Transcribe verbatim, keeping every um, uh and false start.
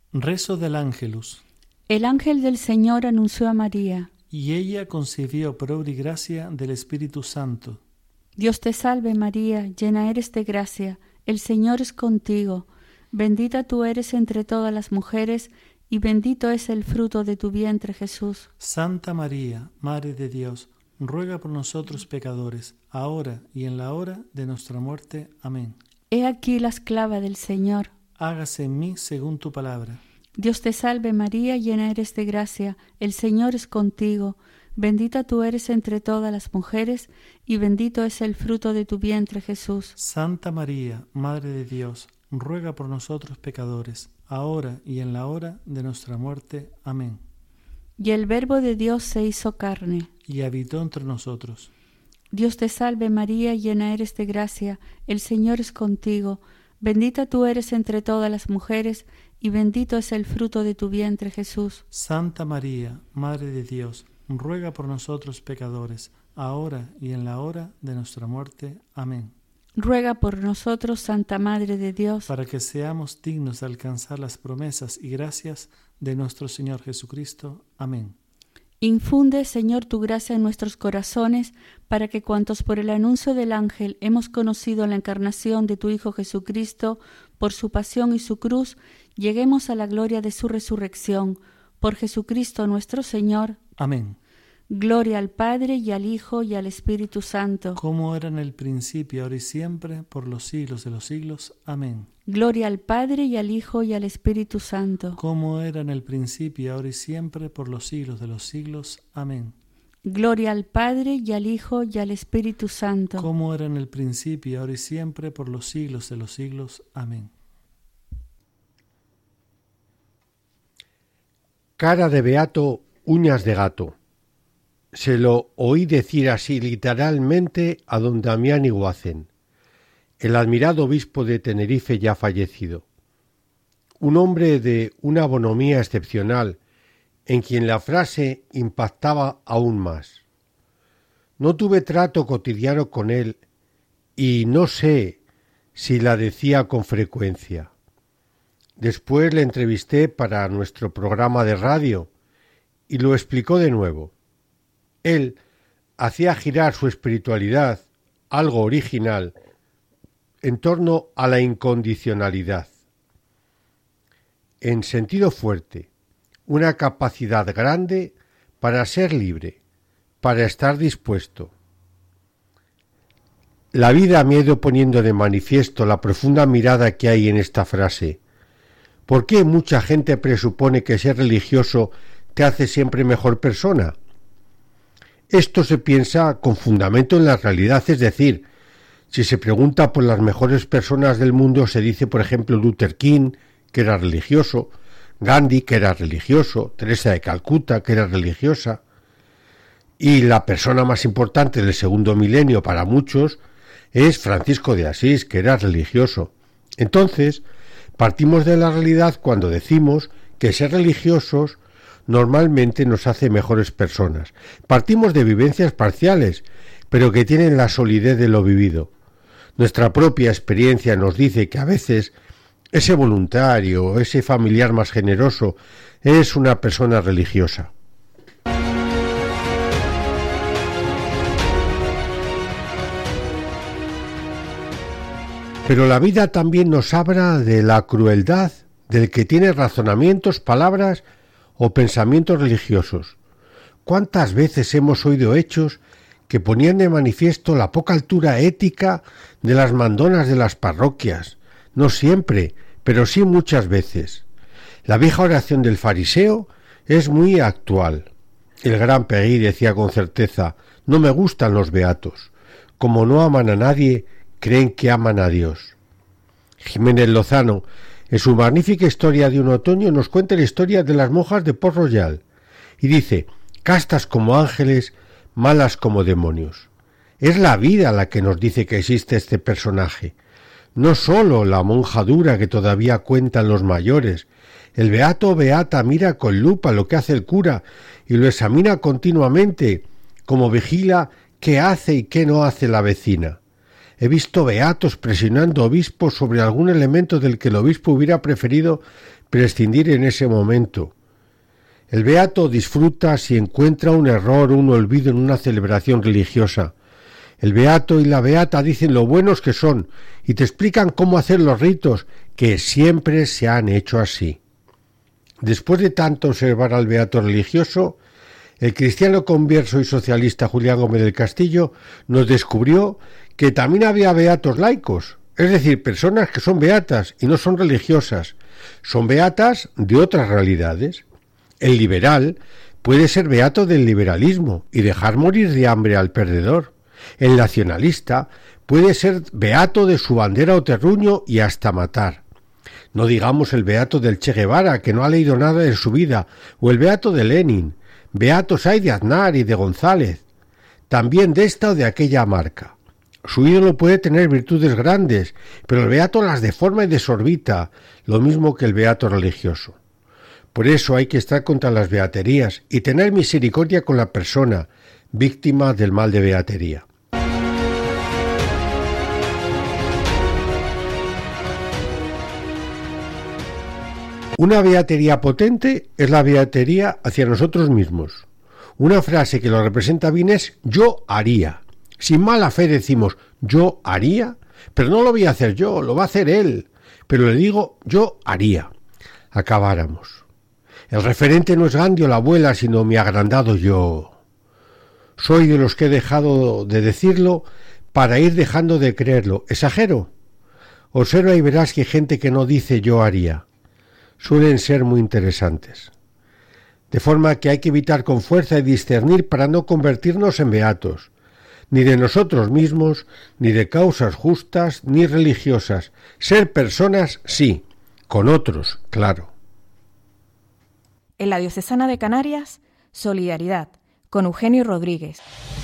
Rezo del Ángelus. El ángel del Señor anunció a María. Y ella concibió por obra y gracia del Espíritu Santo. Dios te salve María, llena eres de gracia, el Señor es contigo. Bendita tú eres entre todas las mujeres, y bendito es el fruto de tu vientre Jesús. Santa María, Madre de Dios, ruega por nosotros pecadores, ahora y en la hora de nuestra muerte. Amén. He aquí la esclava del Señor. Hágase en mí según tu palabra. Dios te salve María, llena eres de gracia, el Señor es contigo. Bendita tú eres entre todas las mujeres, y bendito es el fruto de tu vientre Jesús. Santa María, Madre de Dios, ruega por nosotros pecadores, ahora y en la hora de nuestra muerte. Amén. Y el Verbo de Dios se hizo carne. Y habitó entre nosotros. Dios te salve María, llena eres de gracia, el Señor es contigo. Bendita tú eres entre todas las mujeres, y bendito es el fruto de tu vientre Jesús. Santa María, Madre de Dios, ruega por nosotros pecadores, ahora y en la hora de nuestra muerte. Amén. Ruega por nosotros, Santa Madre de Dios, para que seamos dignos de alcanzar las promesas y gracias de nuestro Señor Jesucristo. Amén. Infunde, Señor, tu gracia en nuestros corazones, para que cuantos por el anuncio del ángel hemos conocido la encarnación de tu Hijo Jesucristo, por su pasión y su cruz, lleguemos a la gloria de su resurrección. Por Jesucristo nuestro Señor. Amén. Gloria al Padre, y al Hijo, y al Espíritu Santo. Como era en el principio, ahora y siempre, por los siglos de los siglos. Amén. Gloria al Padre, y al Hijo, y al Espíritu Santo. Como era en el principio, ahora y siempre, por los siglos de los siglos. Amén. Gloria al Padre, y al Hijo, y al Espíritu Santo. Como era en el principio, ahora y siempre, por los siglos de los siglos. Amén. Cara de beato, uñas de gato. Se lo oí decir así literalmente a don Damián Iguacen, el admirado obispo de Tenerife ya fallecido. Un hombre de una bonomía excepcional, en quien la frase impactaba aún más. No tuve trato cotidiano con él y no sé si la decía con frecuencia. Después le entrevisté para nuestro programa de radio y lo explicó de nuevo. Él hacía girar su espiritualidad, algo original, en torno a la incondicionalidad. En sentido fuerte, una capacidad grande para ser libre, para estar dispuesto. La vida me ha ido poniendo de manifiesto la profunda mirada que hay en esta frase. ¿Por qué mucha gente presupone que ser religioso te hace siempre mejor persona? Esto se piensa con fundamento en la realidad, es decir, si se pregunta por las mejores personas del mundo, se dice, por ejemplo, Luther King, que era religioso, Gandhi, que era religioso, Teresa de Calcuta, que era religiosa, y la persona más importante del segundo milenio para muchos es Francisco de Asís, que era religioso. Entonces, partimos de la realidad cuando decimos que ser religiosos normalmente nos hace mejores personas. Partimos de vivencias parciales, pero que tienen la solidez de lo vivido. Nuestra propia experiencia nos dice que a veces ese voluntario, ese familiar más generoso, es una persona religiosa. Pero la vida también nos habla de la crueldad del que tiene razonamientos, palabras o pensamientos religiosos. ¿Cuántas veces hemos oído hechos que ponían de manifiesto la poca altura ética de las mandonas de las parroquias? No siempre, pero sí muchas veces. La vieja oración del fariseo es muy actual. El gran Peggy decía con certeza: no me gustan los beatos. Como no aman a nadie, creen que aman a Dios. Jiménez Lozano, en su magnífica historia de un otoño, nos cuenta la historia de las monjas de Port Royal y dice: castas como ángeles, malas como demonios. Es la vida la que nos dice que existe este personaje. No sólo la monja dura que todavía cuentan los mayores. El beato o beata mira con lupa lo que hace el cura y lo examina continuamente, como vigila qué hace y qué no hace la vecina. He visto beatos presionando obispos sobre algún elemento del que el obispo hubiera preferido prescindir en ese momento. El beato disfruta si encuentra un error o un olvido en una celebración religiosa. El beato y la beata dicen lo buenos que son y te explican cómo hacer los ritos, que siempre se han hecho así. Después de tanto observar al beato religioso, el cristiano converso y socialista Julián Gómez del Castillo nos descubrió que también había beatos laicos, es decir, personas que son beatas y no son religiosas, son beatas de otras realidades. El liberal puede ser beato del liberalismo y dejar morir de hambre al perdedor. El nacionalista puede ser beato de su bandera o terruño y hasta matar. No digamos el beato del Che Guevara, que no ha leído nada en su vida, o el beato de Lenin. Beatos hay de Aznar y de González, también de esta o de aquella marca. Su ídolo puede tener virtudes grandes, pero el beato las deforma y desorbita, lo mismo que el beato religioso. Por eso hay que estar contra las beaterías y tener misericordia con la persona, víctima del mal de beatería. Una beatería potente es la beatería hacia nosotros mismos. Una frase que lo representa bien es yo haría. Sin mala fe decimos yo haría, pero no lo voy a hacer yo, lo va a hacer él. Pero le digo yo haría. Acabáramos. El referente no es Gandhi o la abuela, sino mi agrandado yo. Soy de los que he dejado de decirlo para ir dejando de creerlo. ¿Exagero? Observa y verás que hay gente que no dice yo haría. Suelen ser muy interesantes. De forma que hay que evitar con fuerza y discernir para no convertirnos en beatos, ni de nosotros mismos, ni de causas justas, ni religiosas. Ser personas, sí, con otros, claro. En la Diocesana de Canarias, solidaridad, con Eugenio Rodríguez.